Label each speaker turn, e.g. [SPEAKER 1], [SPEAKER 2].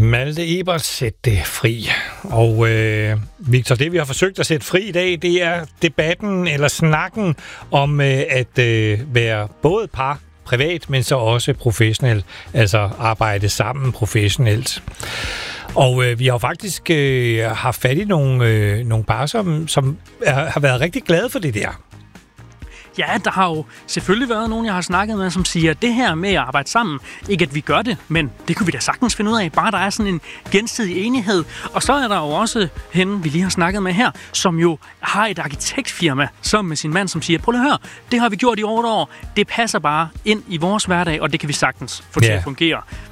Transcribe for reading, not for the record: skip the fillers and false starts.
[SPEAKER 1] Malte Ebert, sæt det fri. Og Victor, det vi har forsøgt at sætte fri i dag, det er debatten eller snakken om at være både par privat, men så også professionelt, altså arbejde sammen professionelt. Og vi har jo faktisk haft fat i nogle par, som har været rigtig glade for det der.
[SPEAKER 2] Ja, der har jo selvfølgelig været nogen, jeg har snakket med, som siger, at det her med at arbejde sammen, ikke at vi gør det, men det kunne vi da sagtens finde ud af, bare der er sådan en gensidig enighed. Og så er der jo også hende, vi lige har snakket med her, som jo har et arkitektfirma, som med sin mand, som siger, prøv at høre, det har vi gjort i 8 år, det passer bare ind i vores hverdag, og det kan vi sagtens få til at fungere.